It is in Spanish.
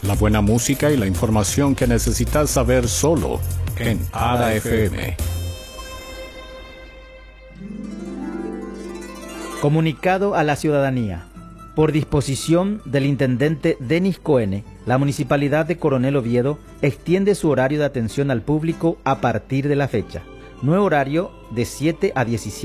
La buena música y la información que necesitas saber solo en Ada FM. Comunicado a la ciudadanía. Por disposición del intendente Denis Coene, la Municipalidad de Coronel Oviedo extiende su horario de atención al público a partir de la fecha. Nuevo horario de 7 a 17.